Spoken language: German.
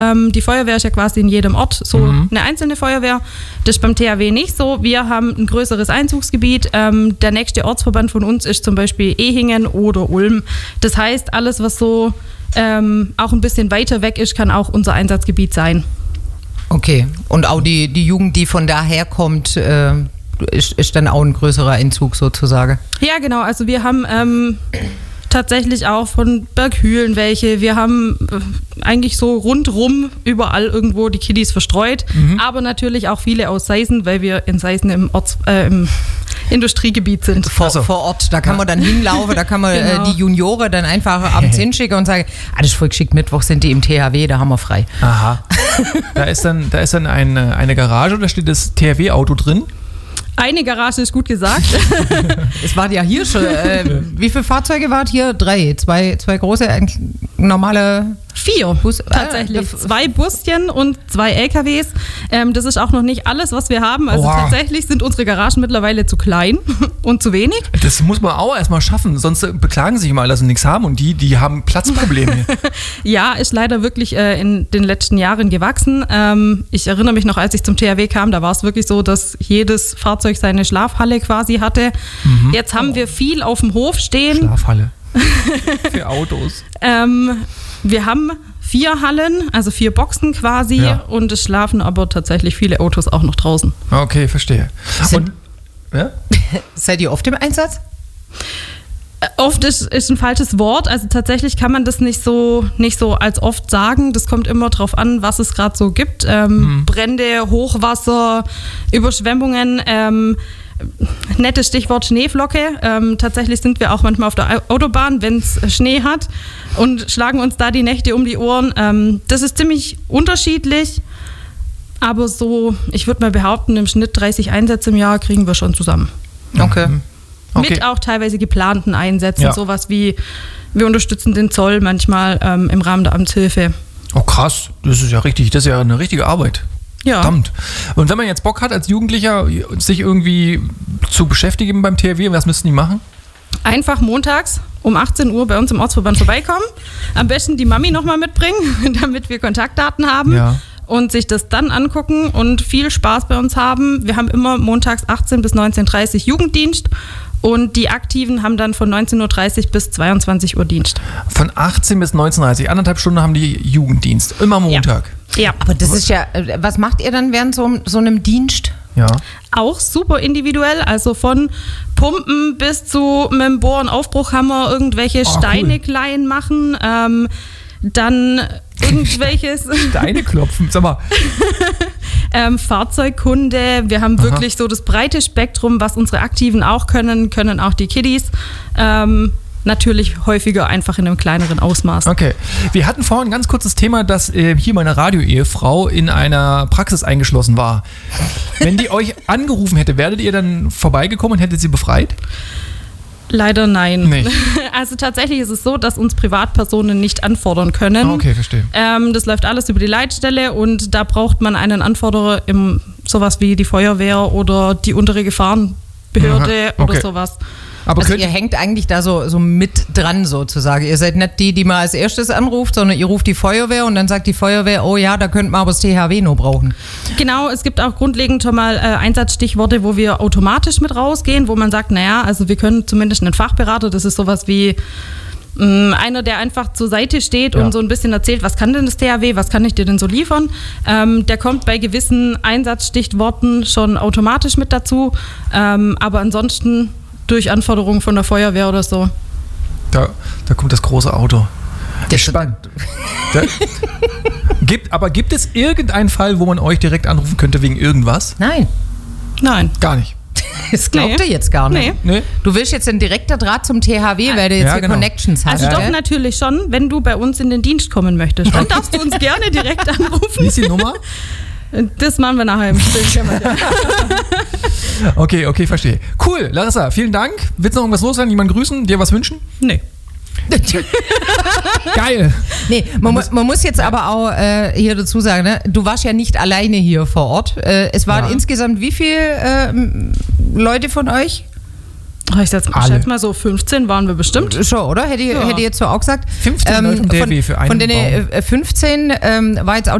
Die Feuerwehr ist ja quasi in jedem Ort so eine einzelne Feuerwehr. Das ist beim THW nicht so. Wir haben ein größeres Einzugsgebiet. Der nächste Ortsverband von uns ist zum Beispiel Ehingen oder Ulm. Das heißt, alles, was so auch ein bisschen weiter weg ist, kann auch unser Einsatzgebiet sein. Okay, und auch die Jugend, die von daher kommt, ist dann auch ein größerer Einzug sozusagen? Ja, genau. Also wir haben tatsächlich auch von Berghülen welche. Wir haben eigentlich so rundrum überall irgendwo die Kiddies verstreut, aber natürlich auch viele aus Seisen, weil wir in Seisen im Industriegebiet sind. Vor Ort, da kann man dann hinlaufen, da kann man die Junioren dann einfach abends hinschicken und sagen, das ist voll geschickt, Mittwoch sind die im THW, da haben wir frei. Aha. Da ist dann eine Garage, da steht das THW-Auto drin. Eine Garage ist gut gesagt. Es waren ja hier schon, wie viele Fahrzeuge waren hier? 3, zwei große, normale... 4 tatsächlich. 2 Buschen und 2 LKWs. Das ist auch noch nicht alles, was wir haben. Also tatsächlich sind unsere Garagen mittlerweile zu klein und zu wenig. Das muss man auch erstmal schaffen, sonst beklagen sich immer, dass sie nichts haben und die haben Platzprobleme. Ja, ist leider wirklich in den letzten Jahren gewachsen. Ich erinnere mich noch, als ich zum THW kam, da war es wirklich so, dass jedes Fahrzeug seine Schlafhalle quasi hatte. Jetzt haben wir viel auf dem Hof stehen. Schlafhalle. Für Autos. Wir haben 4 Hallen, also 4 Boxen quasi, und es schlafen aber tatsächlich viele Autos auch noch draußen. Okay, verstehe. Seid ihr oft im Einsatz? Oft ist ein falsches Wort, also tatsächlich kann man das nicht so als oft sagen. Das kommt immer drauf an, was es gerade so gibt. Brände, Hochwasser, Überschwemmungen, nettes Stichwort Schneeflocke. Tatsächlich sind wir auch manchmal auf der Autobahn, wenn es Schnee hat, und schlagen uns da die Nächte um die Ohren. Das ist ziemlich unterschiedlich, aber so, ich würde mal behaupten, im Schnitt 30 Einsätze im Jahr kriegen wir schon zusammen. Okay. Mit auch teilweise geplanten Einsätzen, sowas wie, wir unterstützen den Zoll manchmal im Rahmen der Amtshilfe. Oh krass, das ist ja eine richtige Arbeit. Ja. Verdammt. Und wenn man jetzt Bock hat, als Jugendlicher sich irgendwie zu beschäftigen beim THW, was müssten die machen? Einfach montags um 18 Uhr bei uns im Ortsverband vorbeikommen. Am besten die Mami nochmal mitbringen, damit wir Kontaktdaten haben. Ja. Und sich das dann angucken und viel Spaß bei uns haben. Wir haben immer montags 18 bis 19.30 Uhr Jugenddienst. Und die Aktiven haben dann von 19.30 Uhr bis 22 Uhr Dienst. Von 18 bis 19.30 Uhr, 1,5 Stunden haben die Jugenddienst. Immer Montag. Ja. Aber das ist ja, was macht ihr dann während so einem Dienst? Ja. Auch super individuell, also von Pumpen bis zu mit dem Bohr- und Aufbruchhammer irgendwelche Steine klein machen, dann irgendwelches... Steine klopfen, sag mal. Fahrzeugkunde, wir haben wirklich so das breite Spektrum, was unsere Aktiven auch können auch die Kiddies. Natürlich häufiger einfach in einem kleineren Ausmaß. Okay. Wir hatten vorhin ein ganz kurzes Thema, dass hier meine Radio-Ehefrau in einer Praxis eingeschlossen war. Wenn die euch angerufen hätte, werdet ihr dann vorbeigekommen und hättet sie befreit? Leider nein. Nicht. Also tatsächlich ist es so, dass uns Privatpersonen nicht anfordern können. Okay, verstehe. Das läuft alles über die Leitstelle und da braucht man einen Anforderer im sowas wie die Feuerwehr oder die untere Gefahrenbehörde oder sowas. Aber also ihr hängt eigentlich da so mit dran sozusagen. Ihr seid nicht die mal als erstes anruft, sondern ihr ruft die Feuerwehr und dann sagt die Feuerwehr, oh ja, da könnte man aber das THW noch brauchen. Genau, es gibt auch grundlegend schon mal Einsatzstichworte, wo wir automatisch mit rausgehen, wo man sagt, naja, also wir können zumindest einen Fachberater, das ist sowas wie einer, der einfach zur Seite steht und so ein bisschen erzählt, was kann denn das THW, was kann ich dir denn so liefern? Der kommt bei gewissen Einsatzstichworten schon automatisch mit dazu, aber ansonsten durch Anforderungen von der Feuerwehr oder so. Da kommt das große Auto. Der spannend. Gibt es irgendeinen Fall, wo man euch direkt anrufen könnte wegen irgendwas? Nein. Gar nicht. Das glaubt ihr jetzt gar nicht. Nee. Du willst jetzt ein direkter Draht zum THW, weil du jetzt hier Connections hast. Also doch natürlich schon, wenn du bei uns in den Dienst kommen möchtest. Dann darfst du uns gerne direkt anrufen. Wie ist die Nummer? Das machen wir nachher im Spiel. Okay, verstehe. Cool, Larissa, vielen Dank. Willst du noch irgendwas los sein? Jemanden grüßen? Dir was wünschen? Nee. Geil. Nee, man muss jetzt aber auch hier dazu sagen, ne? Du warst ja nicht alleine hier vor Ort. Es waren insgesamt wie viele Leute von euch? Ich schätze mal so 15 waren wir bestimmt. Schon, oder? Hätte ich jetzt so auch gesagt. 15 Leute für einen Von den 15 war jetzt auch